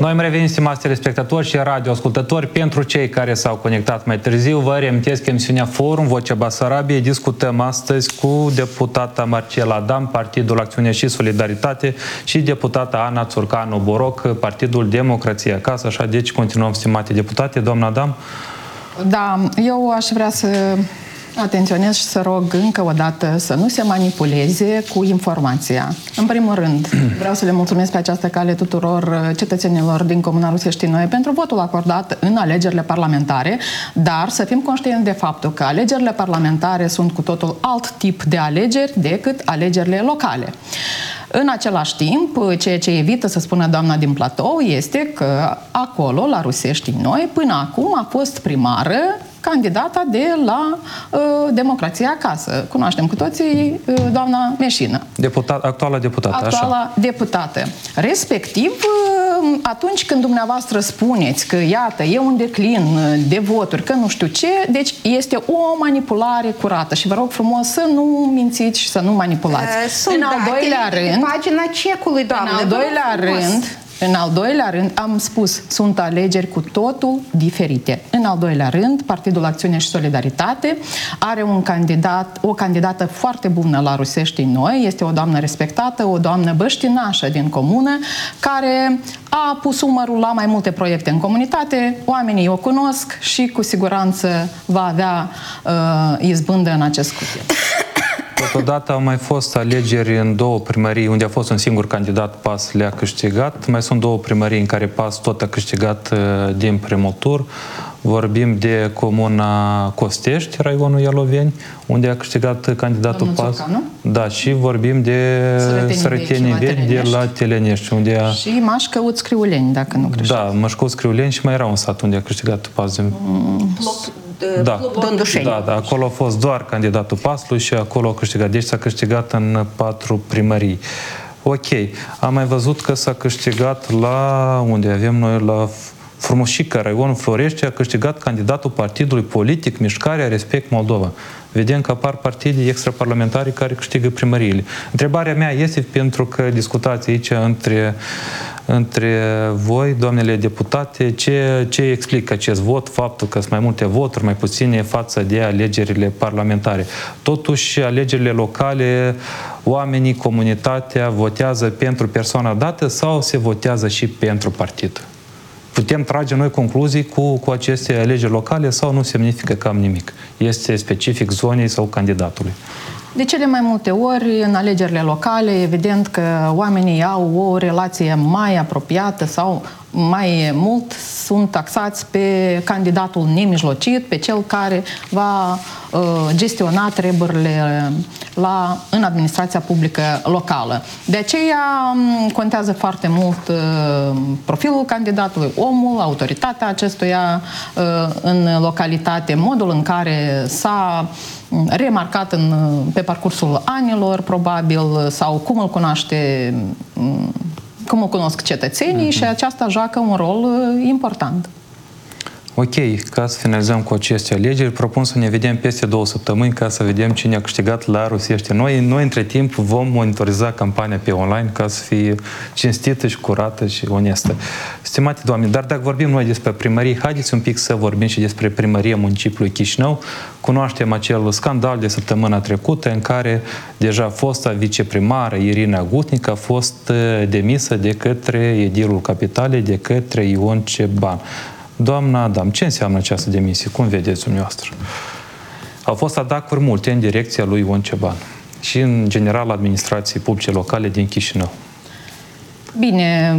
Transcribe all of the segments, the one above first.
Noi am revenit, stimați telespectatori și radioascultători. Pentru cei care s-au conectat mai târziu, vă reamintesc că emisiunea Forum, Vocea Basarabiei, discutăm astăzi cu deputata Marcela Adam, Partidul Acțiune și Solidaritate, și deputata Ana Țurcanu-Boroc, Partidul Democrație Acasă. Așa, deci continuăm, stimate deputate. Doamna Adam? Da, eu aș vrea să atenționez și să rog încă o dată să nu se manipuleze cu informația. În primul rând, vreau să le mulțumesc pe această cale tuturor cetățenilor din Comuna Rusești Noi pentru votul acordat în alegerile parlamentare, dar să fim conștienți de faptul că alegerile parlamentare sunt cu totul alt tip de alegeri decât alegerile locale. În același timp, ceea ce evită să spună doamna din platou este că acolo, la Rusești Noi, până acum a fost primară candidata de la Democrația Acasă. Cunoaștem cu toții doamna Meșină. Actuala deputată. Actuala deputată. Respectiv, atunci când dumneavoastră spuneți că, iată, e un declin de voturi, că nu știu ce, deci este o manipulare curată și vă rog frumos să nu mințiți și să nu manipulați. Sunt pagina cecului, doamnă. În al doilea rând, am spus, sunt alegeri cu totul diferite. În al doilea rând, Partidul Acțiune și Solidaritate are o candidată foarte bună la Rusești Noi, este o doamnă respectată, o doamnă băștinașă din comună, care a pus umărul la mai multe proiecte în comunitate, oamenii o cunosc și cu siguranță va avea izbândă în acest scrutin. Totodată au mai fost alegeri în două primării unde a fost un singur candidat, PAS le-a câștigat. Mai sunt două primării în care PAS tot a câștigat din primul tur. Vorbim de Comuna Costești, raionul Ialoveni, unde a câștigat candidatul PAS. Da, și vorbim de Sărătenii Vechi de la Telenești, unde a... Și Mașcăuți-Criuleni, dacă nu greșesc. Da, Mașcăuți-Criuleni și mai era un sat unde a câștigat PAS. Da, acolo a fost doar candidatul PAS-ului și acolo a câștigat. Deci s-a câștigat în 4 primării. Ok, am mai văzut că s-a câștigat la unde avem noi, la Frumușica, raionul Florești, a câștigat candidatul partidului politic Mișcarea Respect Moldova. Vedem că apar partide extraparlamentare care câștigă primăriile. Întrebarea mea este, pentru că discutați aici între voi, doamnele deputate, ce explică acest vot, faptul că sunt mai multe voturi, mai puține față de alegerile parlamentare. Totuși, alegerile locale, oamenii, comunitatea votează pentru persoana dată sau se votează și pentru partid? Putem trage noi concluzii cu aceste alegeri locale sau nu semnifică cam nimic? Este specific zonei sau candidatului? De cele mai multe ori, în alegerile locale, evident că oamenii au o relație mai apropiată sau mai mult sunt taxați pe candidatul nemijlocit, pe cel care va gestiona treburile în administrația publică locală. De aceea contează foarte mult profilul candidatului, omul, autoritatea acestuia în localitate, modul în care s-a remarcat pe parcursul anilor, probabil, sau cum îl cunoaște, cum îl cunosc cetățenii și aceasta joacă un rol important. Ok, ca să finalizăm cu aceste alegeri, propun să ne vedem peste 2 săptămâni ca să vedem cine a câștigat la Rusești Noi. Noi, între timp, vom monitoriza campania pe online ca să fie cinstită și curată și onestă. Stimate doamne, dar dacă vorbim noi despre primării, haideți un pic să vorbim și despre primăria municipiului Chișinău. Cunoaștem acel scandal de săptămâna trecută în care deja fosta viceprimară Irina Gutnic a fost demisă de către edilul capitalei, de către Ion Ceban. Doamna Adam, ce înseamnă această demisie? Cum vedeți dumneavoastră? Au fost atacuri multe în direcția lui Ion Ceban și în general administrației publice locale din Chișinău. Bine,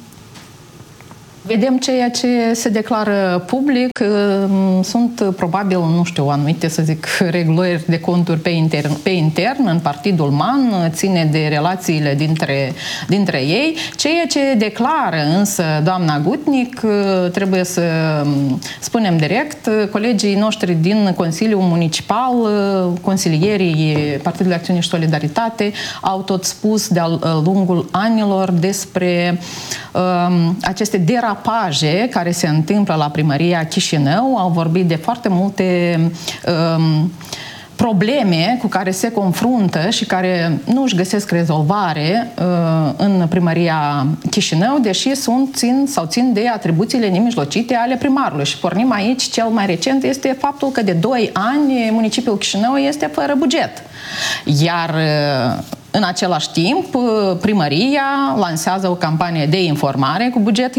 vedem ceea ce se declară public. Sunt probabil, nu știu, anumite, să zic, reglări de conturi pe intern în Partidul MAN, ține de relațiile dintre ei. Ceea ce declară însă doamna Gutnic, trebuie să spunem direct, colegii noștri din Consiliul Municipal, consilierii Partidului Acțiune și Solidaritate, au tot spus de-a lungul anilor despre aceste derapaje care se întâmplă la primăria Chișinău. Au vorbit de foarte multe probleme cu care se confruntă și care nu își găsesc rezolvare în primăria Chișinău, deși țin de atribuțiile nemijlocite ale primarului. Și pornim aici, cel mai recent este faptul că de 2 ani municipiul Chișinău este fără buget. Iar în același timp, primăria lansează o campanie de informare cu buget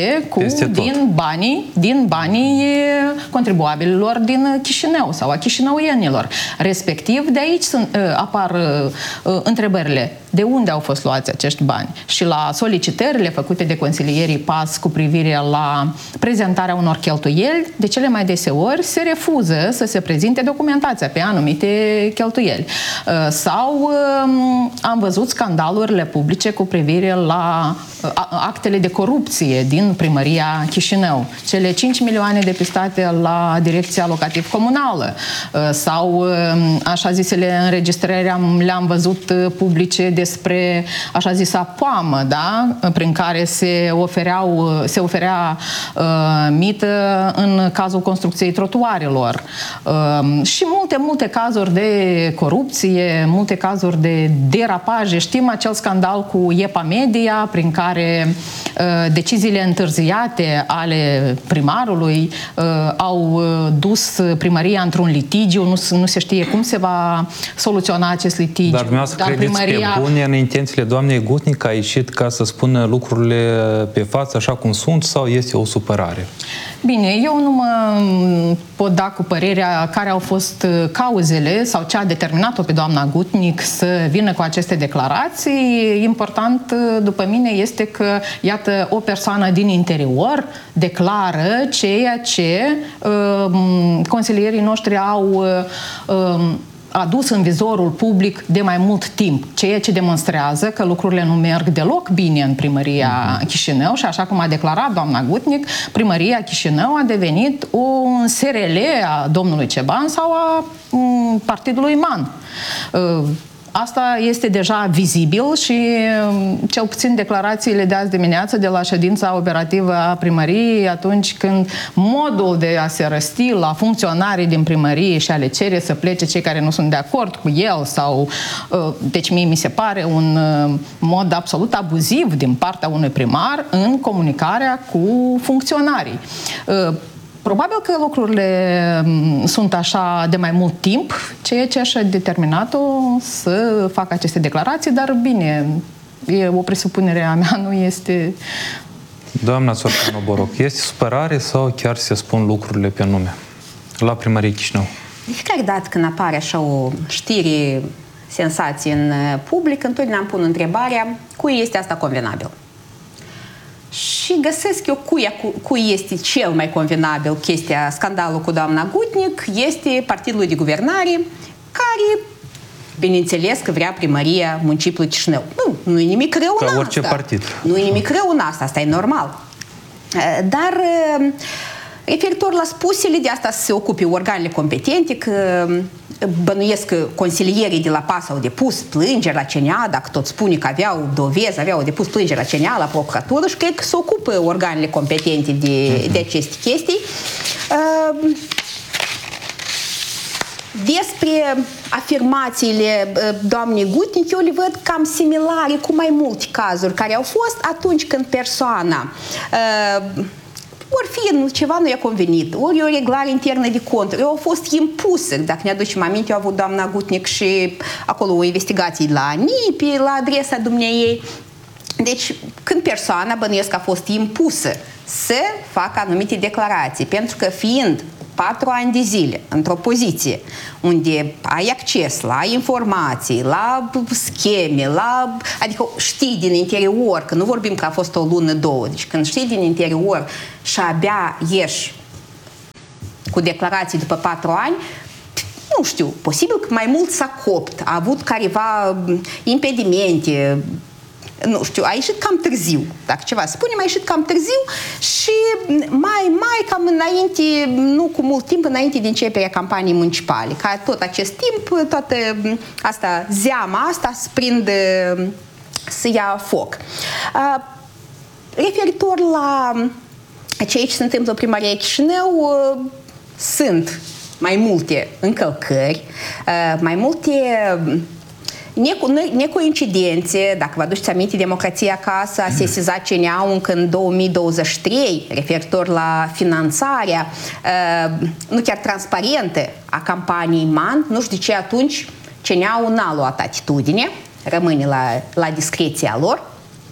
din banii contribuabililor din Chișinău sau a chișinăuienilor. Respectiv, de aici apar întrebările. De unde au fost luați acești bani? Și la solicitările făcute de consilierii PAS cu privire la prezentarea unor cheltuieli, de cele mai deseori se refuză să se prezinte documentația pe anumite cheltuieli. Sau am văzut scandalurile publice cu privire la actele de corupție din primăria Chișinău. Cele 5 milioane depistate la Direcția Locativ-Comunală sau așa zisele înregistrări le-am văzut publice despre așa zisa poamă, da? Prin care se oferea mită în cazul construcției trotuarelor. Și multe cazuri de corupție, multe cazuri de derapaje. Știm acel scandal cu EPA Media, prin care deciziile întârziate ale primarului au dus primăria într-un litigiu. Nu se știe cum se va soluționa acest litigiu. Dar dumneavoastră credeți pe bune în intențiile doamnei Gutnic, că a ieșit ca să spună lucrurile pe față așa cum sunt, sau este o supărare? Bine, eu nu mă pot da cu părerea care au fost cauzele sau ce a determinat-o pe doamna Gutnic să vină cu aceste declarații. Important, după mine, este că, iată, o persoană din interior declară ceea ce consilierii noștri au adus în vizorul public de mai mult timp, ceea ce demonstrează că lucrurile nu merg deloc bine în primăria Chișinău și, așa cum a declarat doamna Gutnic, primăria Chișinău a devenit un SRL a domnului Ceban sau a partidului MAN. Asta este deja vizibil și cel puțin declarațiile de azi dimineață de la ședința operativă a primăriei, atunci când modul de a se răsti la funcționarii din primărie și a le cere să plece cei care nu sunt de acord cu el sau... Deci mie mi se pare un mod absolut abuziv din partea unui primar în comunicarea cu funcționarii. Probabil că lucrurile sunt așa de mai mult timp, ceea ce așa determinat-o să facă aceste declarații, dar bine, e o presupunere a mea, nu este... Doamna Țorcanu Boroc, este supărare sau chiar se spun lucrurile pe nume la primărie Chișinău? De fiecare dată când apare așa o știre, sensație în public, întotdeauna îmi pun întrebarea cui este asta convenabil. Și găsesc eu cui este cel mai convenabil chestia, scandalul cu doamna Gutnic, este partidul de guvernare, care, bineînțeles, că vrea primăria municipiului Chișinău. Nu e nimic rău în asta. Ca orice partid. Nu e nimic rău în asta e normal. Dar, referitor la spusele, de asta se ocupe organele competente, că bănuiesc că consilierii de la PAS au depus plângeri la CNA, dacă tot spune că aveau dovezi, aveau depus plângeri la CNA, la procuratură, și cred că se ocupă organele competente de aceste chestii. Despre afirmațiile doamnei Gutnic, eu le văd cam similare cu mai multe cazuri care au fost atunci când persoana ori fi ceva nu i-a convenit, ori o reglare internă de cont, ori au fost impusă, dacă ne aducem aminte, eu am avut doamna Gutnic și acolo o investigație la NIPI, la adresa dumneaei. Deci, când persoana, bănuiesc că a fost impusă să facă anumite declarații, pentru că fiind 4 ani de zile într-o poziție unde ai acces la informații, la scheme, adică știi din interior, că nu vorbim că a fost o lună, 2, deci când știi din interior și abia ieși cu declarații după 4 ani, nu știu, posibil că mai mult s-a copt, a avut careva impedimente, nu știu, a ieșit cam târziu, dacă ceva spunem, a ieșit cam târziu și mai cam înainte, nu cu mult timp, înainte de începerea campaniei municipale, ca tot acest timp, toată asta, zeama asta să ia foc. Referitor la ceea ce se întâmplă în primăria Chișinău, sunt mai multe încălcări, mai multe necoincidențe. Dacă vă aduceți aminte, Democrația Acasă a sesizat CNA încă în 2023 referitor la finanțarea nu chiar transparentă a campaniei MAN. Nu știu de ce atunci CNA-ul n-a luat atitudine, rămâne la discreția lor.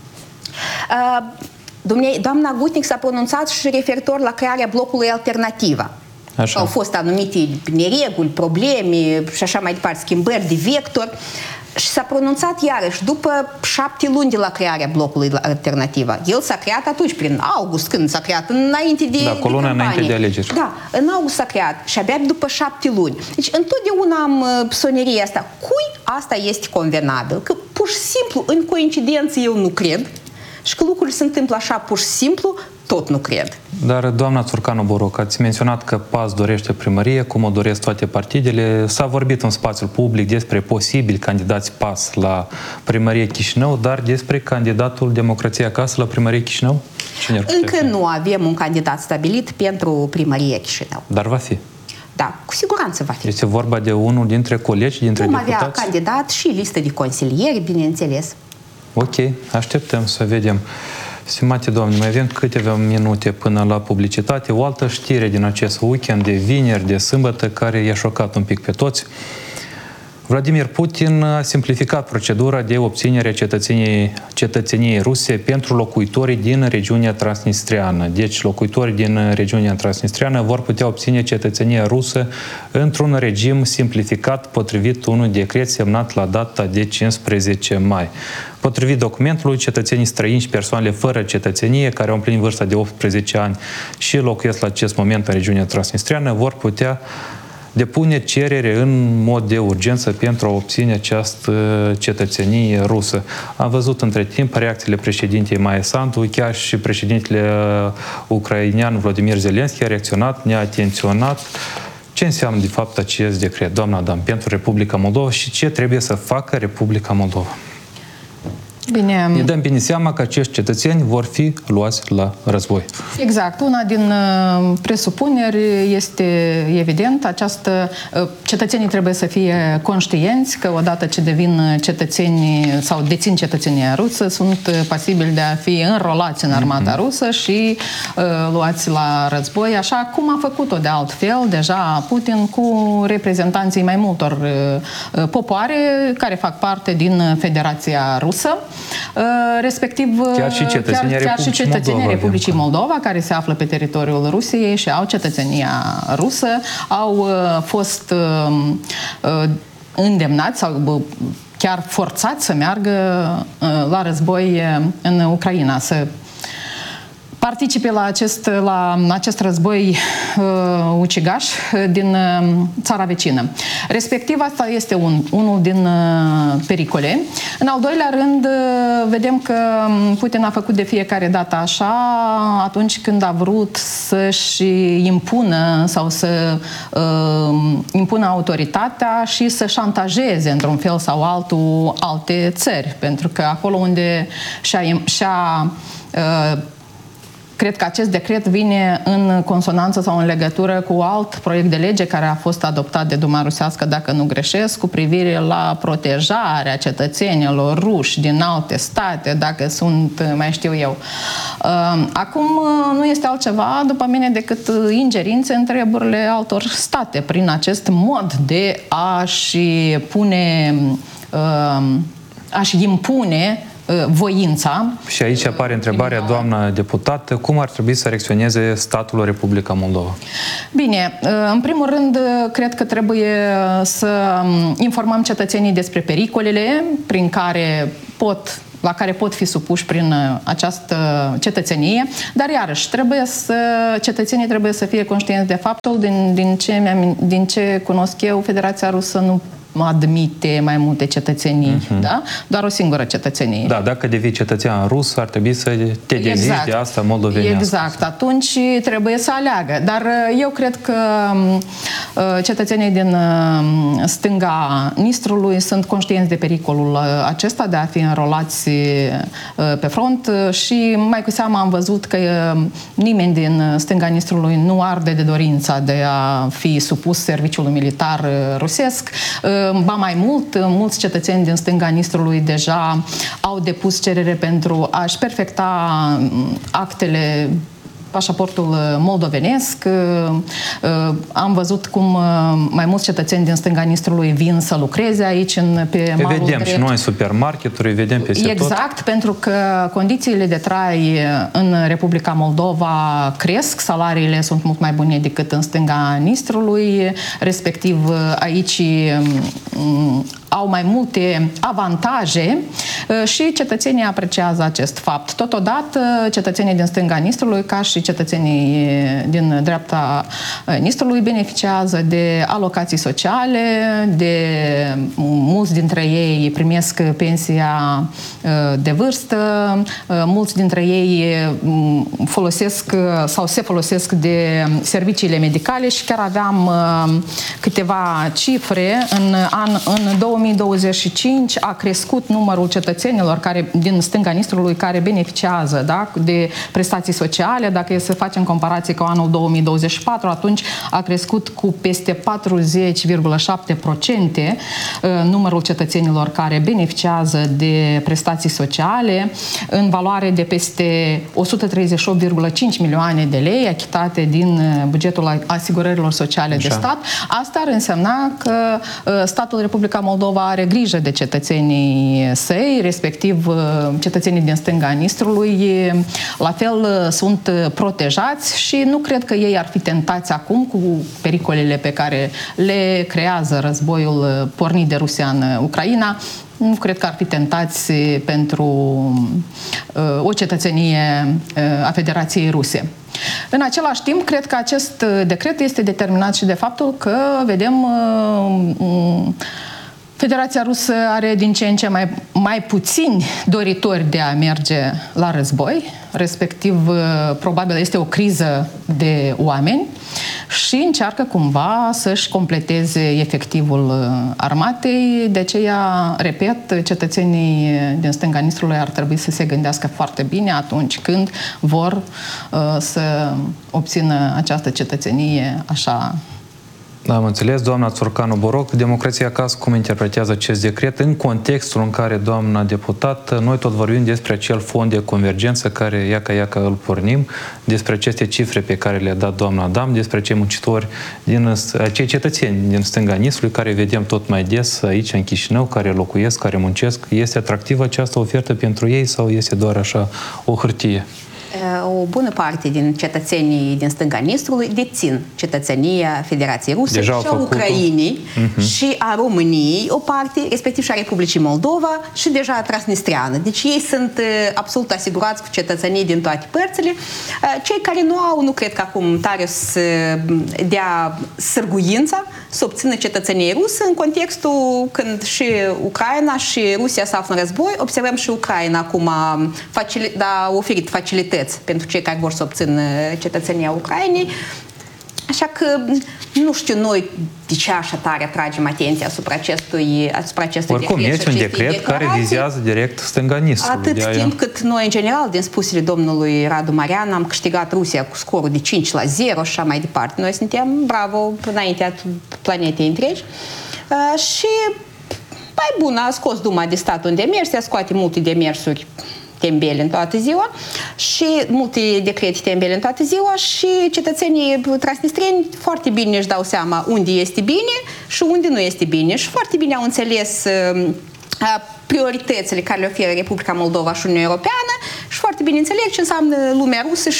Doamna Gutnic s-a pronunțat și referitor la crearea blocului Alternativa. Așa. Au fost anumite nereguli, probleme și așa mai departe, schimbări de vector. Și s-a pronunțat iarăși după 7 luni de la crearea blocului Alternativa. El s-a creat atunci, prin august, când s-a creat, înainte de campanie. Înainte de alegeri. Da, în august s-a creat și abia după 7 luni. Deci întotdeauna am psoneria asta. Cui asta este convenabil? Că pur și simplu, în coincidență, eu nu cred. Și că lucrurile se întâmplă așa pur și simplu, tot nu cred. Dar, doamna Țurcanu-Boroc, ați menționat că PAS dorește primărie, cum o doresc toate partidele. S-a vorbit în spațiul public despre posibili candidați PAS la primărie Chișinău, dar despre candidatul Democrația Acasă la primărie Chișinău? Încă nu avem un candidat stabilit pentru primărie Chișinău. Dar va fi. Da, cu siguranță va fi. Este vorba de unul dintre colegi, dintre deputați? Vom avea candidat și listă de consilieri, bineînțeles. Ok, așteptăm să vedem. Stimate doamne, mai avem câteva minute până la publicitate. O altă știre din acest weekend de vineri, de sâmbătă, care i-a șocat un pic pe toți. Vladimir Putin a simplificat procedura de obținere a cetățeniei ruse pentru locuitorii din regiunea transnistriană. Deci, locuitorii din regiunea transnistriană vor putea obține cetățenia rusă într-un regim simplificat potrivit unui decret semnat la data de 15 mai. Potrivit documentului, cetățenii străini și persoanele fără cetățenie care au împlinit vârsta de 18 ani și locuiesc la acest moment în regiunea transnistriană vor putea depune cerere în mod de urgență pentru a obține această cetățenie rusă. Am văzut între timp reacțiile președintei Maia Sandu, chiar și președintele ucrainean Volodymyr Zelensky a reacționat, ne-a atenționat. Ce înseamnă de fapt acest decret, doamna Adam, pentru Republica Moldova și ce trebuie să facă Republica Moldova? Bine. Ne dăm bine seama că acești cetățeni vor fi luați la război. Exact. Una din presupuneri este evident. Cetățenii trebuie să fie conștienți că odată ce devin cetățeni sau dețin cetățenia rusă, sunt pasibili de a fi înrolați în armata rusă și luați la război, așa cum a făcut-o de altfel deja Putin cu reprezentanții mai multor popoare care fac parte din Federația Rusă. Respectiv chiar și cetățenii Republicii Moldova, care se află pe teritoriul Rusiei și au cetățenia rusă, au fost îndemnați sau chiar forțați să meargă la război în Ucraina, să participe la acest război ucigaș din țara vecină. Respectiv, asta este unul din pericole. În al doilea rând, vedem că Putin a făcut de fiecare dată așa atunci când a vrut să-și impună sau să impună autoritatea și să șantajeze într-un fel sau altul alte țări. Pentru că acolo unde cred că acest decret vine în consonanță sau în legătură cu alt proiect de lege care a fost adoptat de Duma Rusească, dacă nu greșesc, cu privire la protejarea cetățenilor ruși din alte state, dacă sunt, mai știu eu. Acum nu este altceva, după mine, decât ingerințe în treburile altor state prin acest mod de a-și impune voința. Și aici apare întrebarea, doamna deputată, cum ar trebui să reacționeze statul Republica Moldova? Bine, în primul rând, cred că trebuie să informăm cetățenii despre pericolele la care pot fi supuși prin această cetățenie, dar iarăși cetățenii trebuie să fie conștienți de faptul, din ce cunosc eu, Federația Rusă nu admite mai multe cetățenii, da? Doar o singură cetățenie. Da, dacă devii cetățean rus, ar trebui să te dezici de asta moldovenească. Exact, atunci trebuie să aleagă. Dar eu cred că cetățenii din stânga Nistrului sunt conștienți de pericolul acesta de a fi înrolați pe front și mai cu seamă am văzut că nimeni din stânga Nistrului nu arde de dorința de a fi supus serviciului militar rusesc. Ba mai mult, mulți cetățeni din stânga Nistrului deja au depus cerere pentru a-și perfecta actele, pașaportul moldovenesc. Am văzut cum mai mulți cetățeni din stânga Nistrului vin să lucreze aici pe malul vedem drept. Și noi în supermarketuri, vedem peste tot. Exact, pentru că condițiile de trai în Republica Moldova cresc, salariile sunt mult mai bune decât în stânga Nistrului, respectiv aici au mai multe avantaje și cetățenii apreciază acest fapt. Totodată, cetățenii din stânga Nistrului, ca și cetățenii din dreapta Nistrului, beneficiază de alocații sociale, de mulți dintre ei primesc pensia de vârstă, mulți dintre ei folosesc sau se folosesc de serviciile medicale și chiar aveam câteva cifre. În 2025 a crescut numărul cetățenilor din stânga Nistrului care beneficiază, da, de prestații sociale. Dacă e să facem comparație cu anul 2024, atunci a crescut cu peste 40,7% numărul cetățenilor care beneficiază de prestații sociale în valoare de peste 138,5 milioane de lei achitate din bugetul asigurărilor sociale de stat. Asta ar însemna că statul Republica Moldova are grijă de cetățenii săi, respectiv cetățenii din stânga Nistrului, la fel sunt protejați și nu cred că ei ar fi tentați acum cu pericolele pe care le creează războiul pornit de Rusia în Ucraina. Nu cred că ar fi tentați pentru o cetățenie a Federației Ruse. În același timp, cred că acest decret este determinat și de faptul că vedem Federația Rusă are din ce în ce mai puțini doritori de a merge la război, respectiv probabil este o criză de oameni și încearcă cumva să-și completeze efectivul armatei. De aceea, repet, cetățenii din stânga Nistrului ar trebui să se gândească foarte bine atunci când vor să obțină această cetățenie așa. Da, am înțeles. Doamna Țurcanu Boroc, Democrația Acasă, cum interpretează acest decret în contextul în care, doamna deputat, noi tot vorbim despre acel fond de convergență care, iaca îl pornim, despre aceste cifre pe care le-a dat doamna Adam, despre cei muncitori, cei cetățeni din stânga Nistrului, care vedem tot mai des aici în Chișinău, care locuiesc, care muncesc. Este atractivă această ofertă pentru ei sau este doar așa o hârtie? O bună parte din cetățenii din stânga Nistrului dețin cetățenia Federației Ruse și a Ucrainei și a României, o parte, respectiv și a Republicii Moldova și deja a transnistreană. Deci ei sunt absolut asigurați cu cetățenii din toate părțile. Cei care nu au, nu cred că acum tare să dea sârguința să obțină cetățenie rusă în contextul când și Ucraina și Rusia se află în război. Observăm și Ucraina acum a oferit facilități pentru cei care vor să obțină cetățenia Ucrainei. Așa că nu știu noi de ce așa tare atragem atenția asupra acestui Oricum, decret. este un decret care vizează direct stânga Nistrului. Atât timp cât noi, în general, din spusele domnului Radu Marian, am câștigat Rusia cu scorul de 5-0 și așa mai departe. Noi suntem, bravo, înaintea planetei întregi. Și mai bun, a scos Duma de stat un demers, a scoate multe demersuri tembele în toată ziua și multe decrete tembele în toată ziua și cetățenii transnistreni foarte bine își dau seama unde este bine și unde nu este bine și foarte bine au înțeles prioritățile care le oferă Republica Moldova și Uniunea Europeană și foarte bine înțeleg ce înseamnă lumea rusă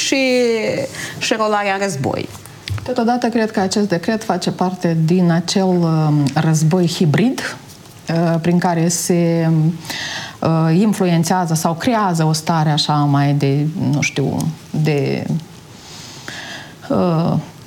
și rolarea în război. Totodată cred că acest decret face parte din acel război hibrid prin care se influențează sau creează o stare așa mai de, nu știu, de